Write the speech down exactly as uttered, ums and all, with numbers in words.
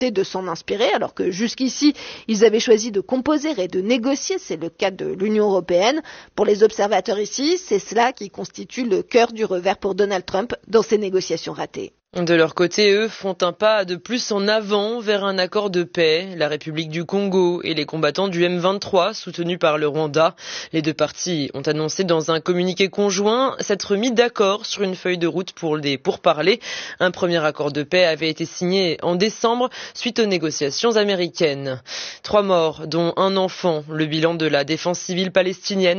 de s'en inspirer, alors que jusqu'ici, ils avaient choisi de composer et de négocier. C'est le cas de l'Union européenne. Pour les observateurs ici, c'est cela qui constitue le cœur du revers pour Donald Trump dans ces négociations ratées. De leur côté, eux, font un pas de plus en avant vers un accord de paix. La République du Congo et les combattants du M vingt-trois, soutenus par le Rwanda. Les deux parties ont annoncé dans un communiqué conjoint s'être mis d'accord sur une feuille de route pour les pourparlers. Un premier accord de paix avait été signé en décembre suite aux négociations américaines. Trois morts, dont un enfant. Le bilan de la défense civile palestinienne